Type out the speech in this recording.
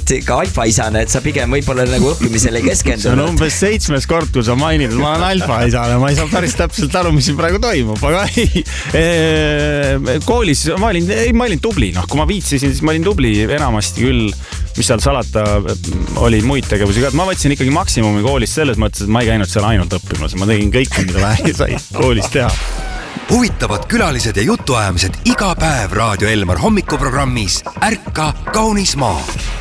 sellepärast ka alfaisane, et sa pigem võib-olla nagu õppimisele ei keskendu. See on umbes 7. kord, kui sa mainid, et ma olen alfaisane, ma ei saa päris täpselt aru, mis siin praegu toimub, aga koolis ma olin tubli, kui ma viitsisin, siis ma olin tubli enamasti küll, mis seal salata oli muid tegevusi ka. Ma võtsin ikkagi maksimumi koolist selles mõttes, et ma ei käinud seal ainult õppimas, ma tegin kõik, mida sai koolis teha. Huvitavad külalised ja jutuajamised iga päev Raadio Elmar hommikuprogrammis Ärka kaunis maa.